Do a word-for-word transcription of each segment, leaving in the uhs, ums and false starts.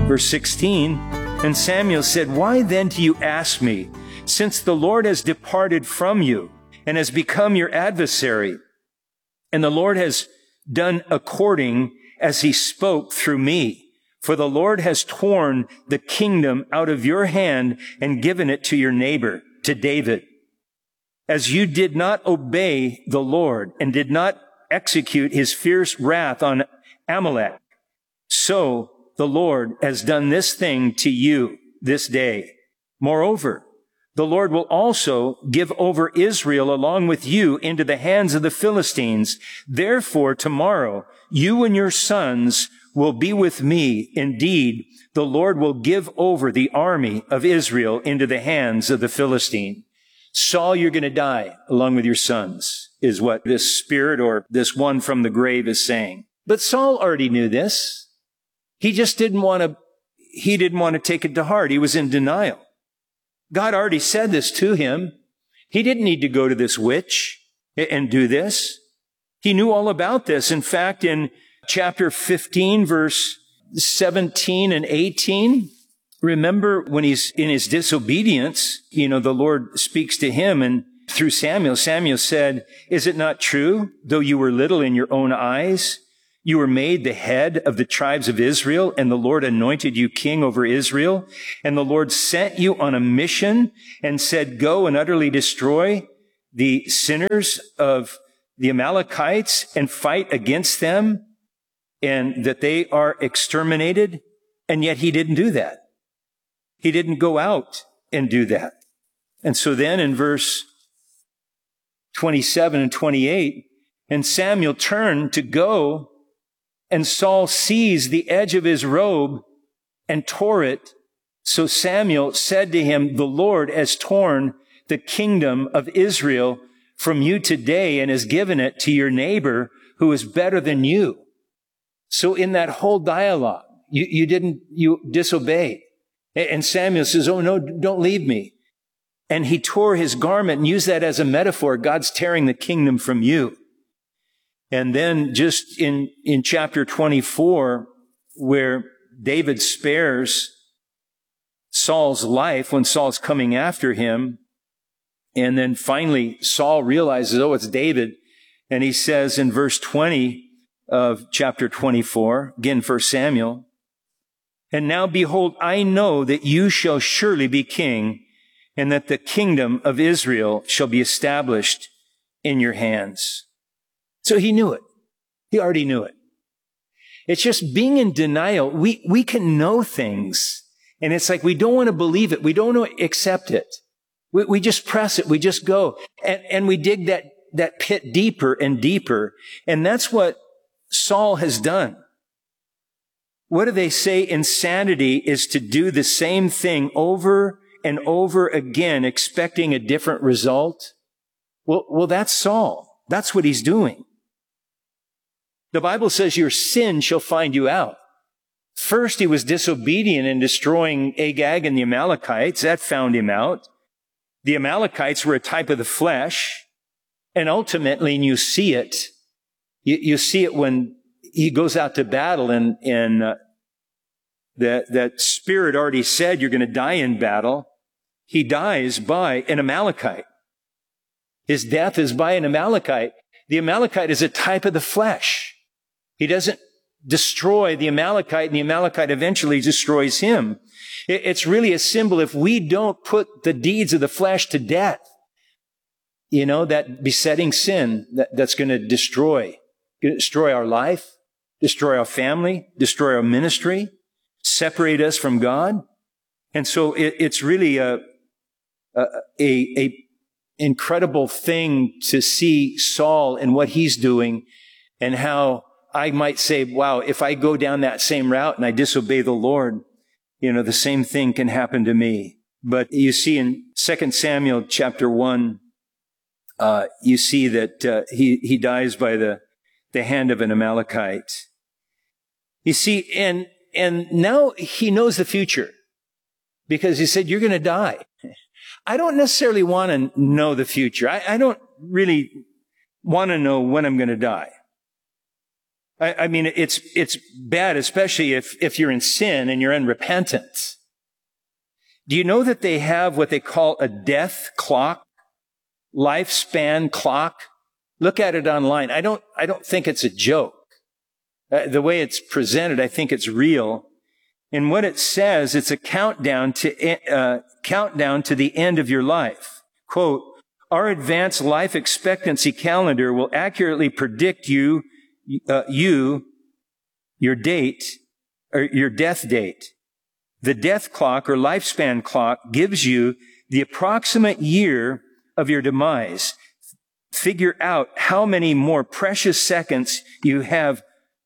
Verse sixteen, and Samuel said, why then do you ask me, since the Lord has departed from you and has become your adversary, and the Lord has done according as he spoke through me? For the Lord has torn the kingdom out of your hand and given it to your neighbor, to David. As you did not obey the Lord and did not execute his fierce wrath on Amalek, so the Lord has done this thing to you this day. Moreover, the Lord will also give over Israel along with you into the hands of the Philistines. Therefore, tomorrow, you and your sons will be with me. Indeed, the Lord will give over the army of Israel into the hands of the Philistine. Saul, you're going to die along with your sons, is what this spirit or this one from the grave is saying. But Saul already knew this. He just didn't want to, he didn't want to take it to heart. He was in denial. God already said this to him. He didn't need to go to this witch and do this. He knew all about this. In fact, in chapter fifteen, verse seventeen and eighteen, remember when he's in his disobedience, you know, the Lord speaks to him, and through Samuel, Samuel said, is it not true, though you were little in your own eyes, you were made the head of the tribes of Israel, and the Lord anointed you king over Israel. And the Lord sent you on a mission and said, go and utterly destroy the sinners of the Amalekites and fight against them, and that they are exterminated. And yet he didn't do that. He didn't go out and do that. And so then in verse twenty-seven and twenty-eight, and Samuel turned to go, and Saul seized the edge of his robe and tore it. So Samuel said to him, the Lord has torn the kingdom of Israel from you today and has given it to your neighbor who is better than you. So in that whole dialogue, you, you didn't, you disobeyed. And Samuel says, oh no, don't leave me. And he tore his garment and used that as a metaphor. God's tearing the kingdom from you. And then just in, in chapter twenty-four, where David spares Saul's life when Saul's coming after him, and then finally Saul realizes, oh, it's David. And he says in verse twenty of chapter twenty-four, again, First Samuel, and now behold, I know that you shall surely be king, and that the kingdom of Israel shall be established in your hands. So he knew it. He already knew it. It's just being in denial. We, we can know things, and it's like we don't want to believe it. We don't want to accept it. We, we just press it. We just go. And, and we dig that, that pit deeper and deeper. And that's what Saul has done. What do they say? Insanity is to do the same thing over and over again, expecting a different result. Well, well, that's Saul. That's what he's doing. The Bible says your sin shall find you out. First, he was disobedient in destroying Agag and the Amalekites. That found him out. The Amalekites were a type of the flesh. And ultimately, and you see it, you, you see it when he goes out to battle, and, and uh, that, that spirit already said you're going to die in battle. He dies by an Amalekite. His death is by an Amalekite. The Amalekite is a type of the flesh. He doesn't destroy the Amalekite, and the Amalekite eventually destroys him. It's really a symbol. If we don't put the deeds of the flesh to death, you know, that besetting sin that, that's going to destroy, destroy our life, destroy our family, destroy our ministry, separate us from God. And so it, it's really a, a, a, a incredible thing to see Saul and what he's doing, and how I might say, wow, if I go down that same route and I disobey the Lord, you know, the same thing can happen to me. But you see in Second Samuel chapter one, uh, you see that uh, he, he dies by the, the hand of an Amalekite. You see, and, and now he knows the future, because he said, you're going to die. I don't necessarily want to know the future. I, I don't really want to know when I'm going to die. I, I mean, it's, it's bad, especially if, if you're in sin and you're in repentance. Do you know that they have what they call a death clock, lifespan clock? Look at it online. I don't, I don't think it's a joke. Uh, the way it's presented, I think it's real. And what it says, it's a countdown to, uh, countdown to the end of your life. Quote, our advanced life expectancy calendar will accurately predict you, uh, you, your date, or your death date. The death clock or lifespan clock gives you the approximate year of your demise. Figure out how many more precious seconds you have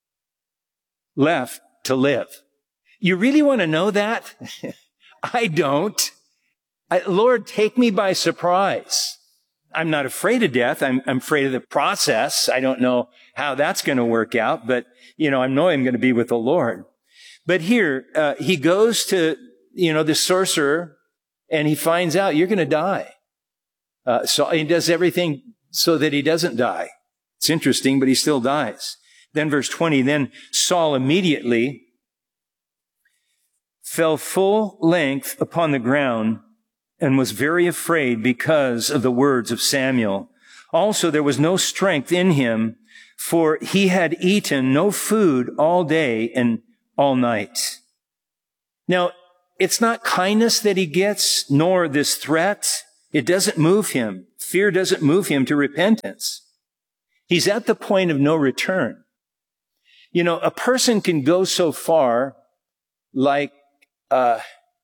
left to live. You really want to know that? I don't. I, Lord, take me by surprise. I'm not afraid of death. I'm, I'm afraid of the process. I don't know how that's going to work out, but, you know, I know I'm going to be with the Lord. But here, uh, he goes to, you know, the sorcerer, and he finds out you're going to die. Uh, so he does everything so that he doesn't die. It's interesting, but he still dies. Then verse twenty, then Saul immediately fell full length upon the ground and was very afraid because of the words of Samuel. Also, there was no strength in him, for he had eaten no food all day and all night. Now, it's not kindness that he gets, nor this threat. It doesn't move him. Fear doesn't move him to repentance. He's at the point of no return. You know, a person can go so far, like, uh,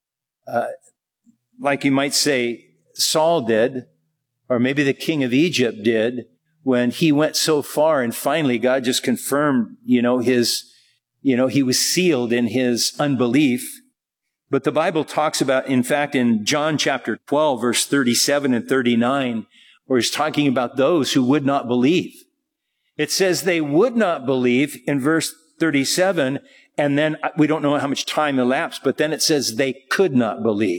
uh, like you might say Saul did, or maybe the king of Egypt did, when he went so far and finally God just confirmed, you know, his, you know, he was sealed in his unbelief. But the Bible talks about, in fact, in John chapter twelve, verse thirty-seven and thirty-nine, where he's talking about those who would not believe. It says they would not believe in verse thirty-seven, and then we don't know how much time elapsed, but then it says they could not believe.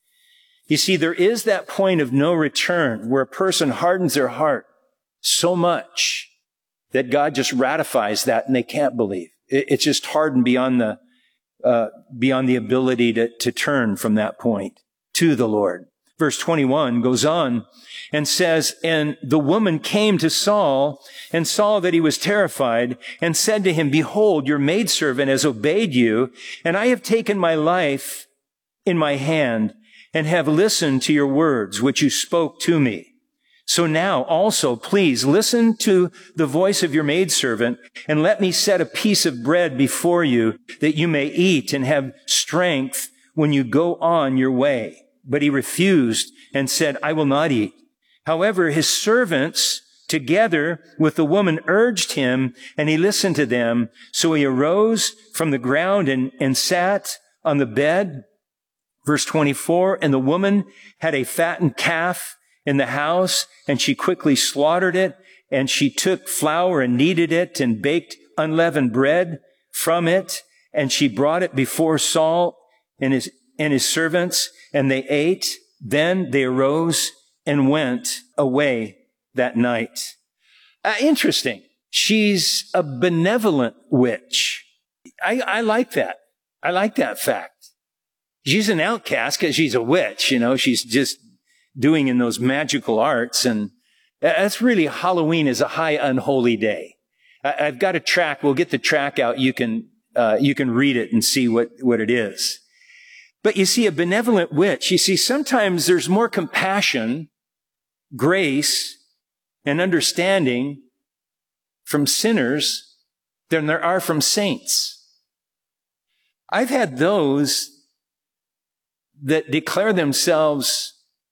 You see, there is that point of no return where a person hardens their heart so much that God just ratifies that and they can't believe. It's just hardened beyond the, uh, beyond the ability to, to turn from that point to the Lord. Verse twenty-one goes on and says, and the woman came to Saul and saw that he was terrified and said to him, behold, your maidservant has obeyed you, and I have taken my life in my hand and have listened to your words, which you spoke to me. So now also, please listen to the voice of your maidservant and let me set a piece of bread before you that you may eat and have strength when you go on your way. But he refused and said, I will not eat. However, his servants together with the woman urged him, and he listened to them. So he arose from the ground and, and sat on the bed. Verse twenty-four, and the woman had a fattened calf in the house, and she quickly slaughtered it, and she took flour and kneaded it and baked unleavened bread from it, and she brought it before Saul and his, and his servants, and they ate. Then they arose and went away that night. Uh, interesting. She's a benevolent witch. I, I like that. I like that fact. She's an outcast because she's a witch, you know, she's just doing in those magical arts. And that's really, Halloween is a high unholy day. I, I've got a track. We'll get the track out. You can, uh, you can read it and see what, what it is. But you see, a benevolent witch, you see, sometimes there's more compassion, grace, and understanding from sinners than there are from saints. I've had those that declare themselves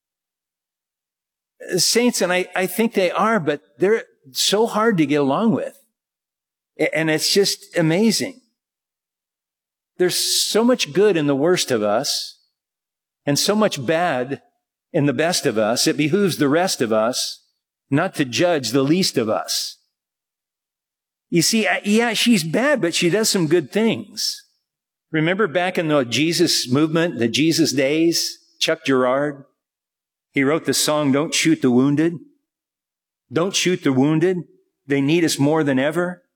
saints, and I, I think they are, but they're so hard to get along with. And it's just amazing. There's so much good in the worst of us, and so much bad in the best of us. It behooves the rest of us not to judge the least of us. You see, yeah, she's bad, but she does some good things. Remember back in the Jesus movement, the Jesus days, Chuck Girard, he wrote the song, Don't Shoot the Wounded. Don't shoot the wounded. They need us more than ever.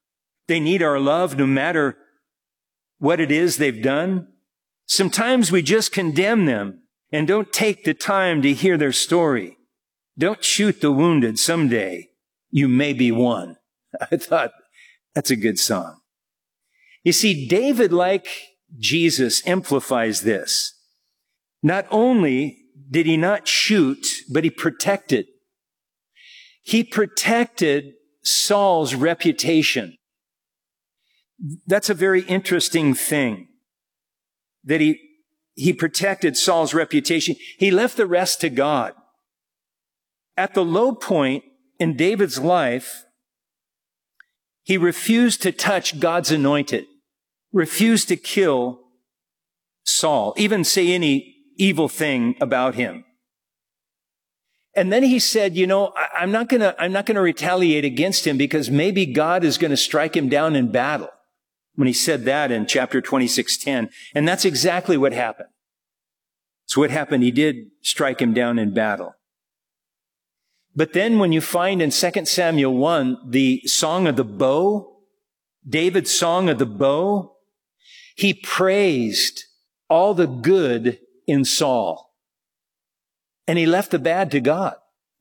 They need our love no matter what it is they've done. Sometimes we just condemn them and don't take the time to hear their story. Don't shoot the wounded. Someday you may be one. I thought that's a good song. You see, David, like Jesus, amplifies this. Not only did he not shoot, but he protected. He protected Saul's reputation. That's a very interesting thing, that he, he protected Saul's reputation. He left the rest to God. At the low point in David's life, he refused to touch God's anointed, refused to kill Saul, even say any evil thing about him. And then he said, you know, I, I'm not gonna, I'm not gonna retaliate against him because maybe God is gonna strike him down in battle. When he said that in chapter twenty-six ten. And that's exactly what happened. So what happened? He did strike him down in battle. But then when you find in Second Samuel one, the song of the bow, David's song of the bow, he praised all the good in Saul. And he left the bad to God.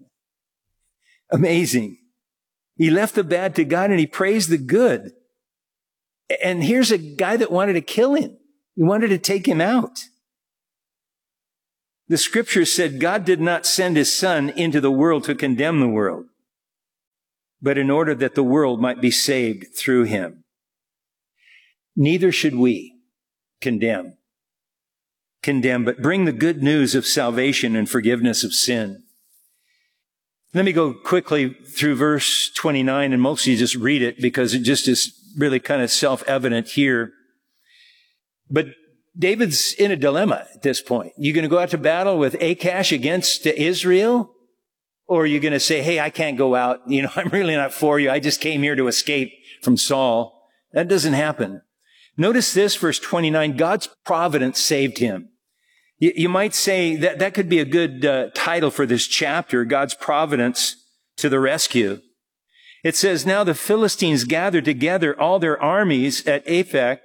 Amazing. He left the bad to God and he praised the good. And here's a guy that wanted to kill him. He wanted to take him out. The scripture said God did not send his son into the world to condemn the world, but in order that the world might be saved through him. Neither should we condemn. Condemn, but bring the good news of salvation and forgiveness of sin. Let me go quickly through verse twenty-nine, and most of you just read it because it just is really kind of self-evident here. But David's in a dilemma at this point. You going to go out to battle with Achash against Israel? Or are you going to say, hey, I can't go out. You know, I'm really not for you. I just came here to escape from Saul. That doesn't happen. Notice this, verse twenty-nine, God's providence saved him. You, you might say that that could be a good uh, title for this chapter, God's providence to the rescue. It says, now the Philistines gathered together all their armies at Aphek,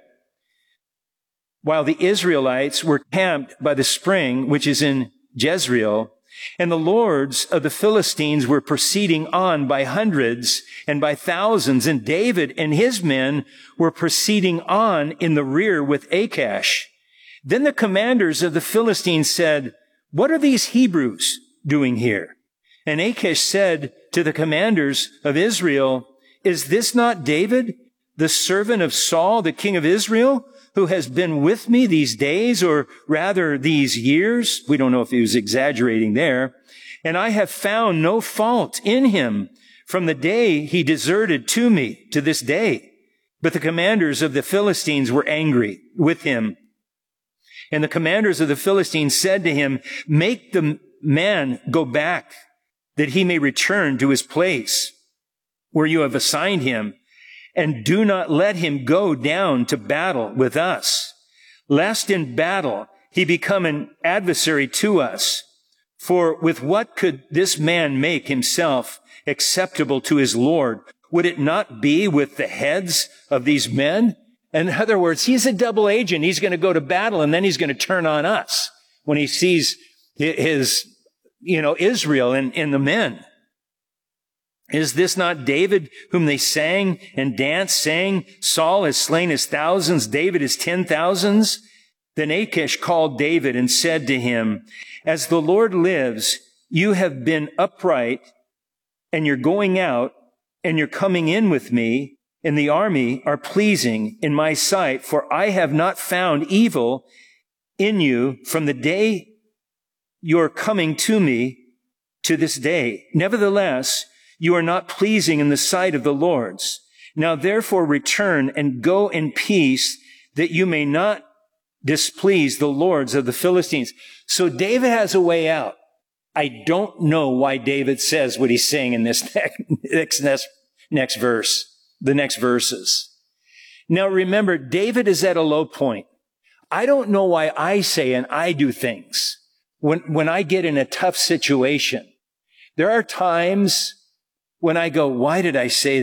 while the Israelites were camped by the spring, which is in Jezreel, and the lords of the Philistines were proceeding on by hundreds and by thousands, and David and his men were proceeding on in the rear with Achash. Then the commanders of the Philistines said, what are these Hebrews doing here? And Achash said to the commanders of Israel, is this not David, the servant of Saul, the king of Israel, who has been with me these days, or rather these years? We don't know if he was exaggerating there. And I have found no fault in him from the day he deserted to me to this day. But the commanders of the Philistines were angry with him. And the commanders of the Philistines said to him, make the man go back, that he may return to his place where you have assigned him. And do not let him go down to battle with us, lest in battle he become an adversary to us. For with what could this man make himself acceptable to his Lord? Would it not be with the heads of these men? In other words, he's a double agent. He's going to go to battle and then he's going to turn on us when he sees his, you know, Israel and, and the men. Is this not David whom they sang and danced, saying, Saul has slain his thousands, David his ten thousands? Then Achash called David and said to him, as the Lord lives, you have been upright, and you're going out, and you're coming in with me, and the army are pleasing in my sight, for I have not found evil in you from the day you're coming to me to this day. Nevertheless, you are not pleasing in the sight of the Lord's. Now therefore return and go in peace, that you may not displease the lords of the Philistines. So David has a way out. I don't know why David says what he's saying in this next, next, next verse, the next verses. Now remember, David is at a low point. I don't know why I say and I do things when, when I get in a tough situation. There are times when I go, why did I say that?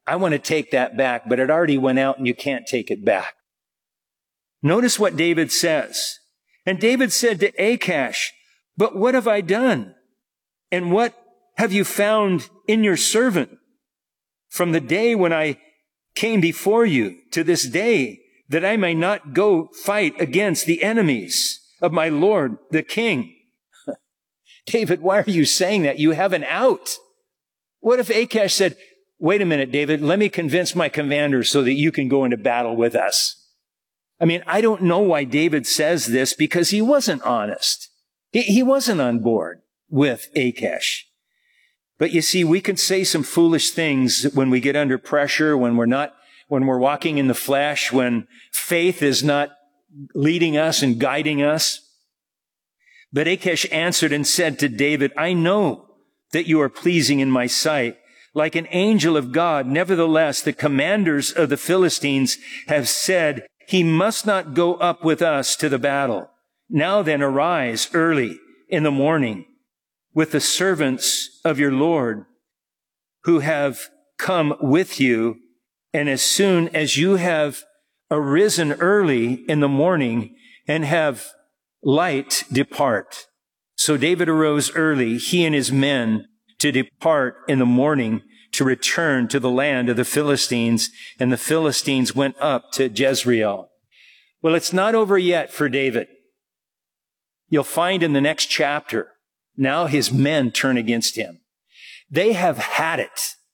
I want to take that back, but it already went out and you can't take it back. Notice what David says. And David said to Achish, but what have I done? And what have you found in your servant from the day when I came before you to this day, that I may not go fight against the enemies of my Lord, the king? David, why are you saying that? You have an out. What if Achish said, wait a minute, David, let me convince my commander so that you can go into battle with us? I mean, I don't know why David says this, because he wasn't honest. He, he wasn't on board with Achish. But you see, we can say some foolish things when we get under pressure, when we're not, when we're walking in the flesh, when faith is not leading us and guiding us. But Achish answered and said to David, I know that you are pleasing in my sight, like an angel of God. Nevertheless, the commanders of the Philistines have said, he must not go up with us to the battle. Now then, arise early in the morning with the servants of your Lord who have come with you. And as soon as you have arisen early in the morning and have light, depart. So David arose early, he and his men, to depart in the morning to return to the land of the Philistines. And the Philistines went up to Jezreel. Well, it's not over yet for David. You'll find in the next chapter, now his men turn against him. They have had it.